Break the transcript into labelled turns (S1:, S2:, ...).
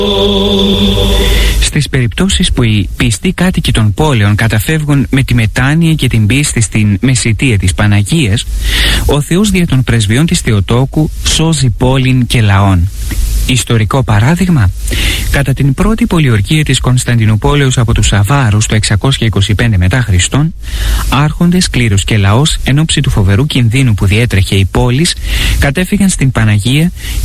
S1: Στις περιπτώσεις που οι πιστοί κάτοικοι των πόλεων καταφεύγουν με τη μετάνοια και την πίστη στην μεσιτεία της Παναγίας, ο Θεός δια των πρεσβειών της Θεοτόκου σώζει πόλην και λαών. Ιστορικό παράδειγμα: κατά την πρώτη πολιορκία της Κωνσταντινουπόλεως από τους Αβάρους το 625 μετά Χριστόν, άρχοντες, κλήρος και λαός εν ώψη του φοβερού κινδύνου που διέτρεχε η πόλης κατέφυγαν στην Παναγία